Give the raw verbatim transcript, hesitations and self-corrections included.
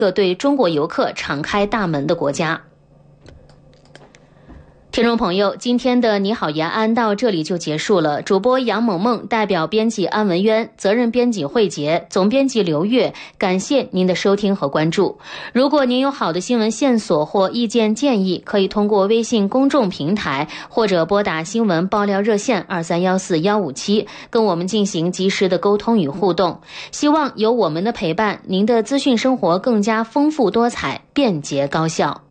个对中国游客敞开大门的国家。听众朋友，今天的你好延安到这里就结束了。主播杨萌萌代表编辑安文渊，责任编辑慧杰，总编辑刘月，感谢您的收听和关注。如果您有好的新闻线索或意见建议，可以通过微信公众平台或者拨打新闻爆料热线二三一四一五七跟我们进行及时的沟通与互动。希望有我们的陪伴，您的资讯生活更加丰富多彩、便捷高效。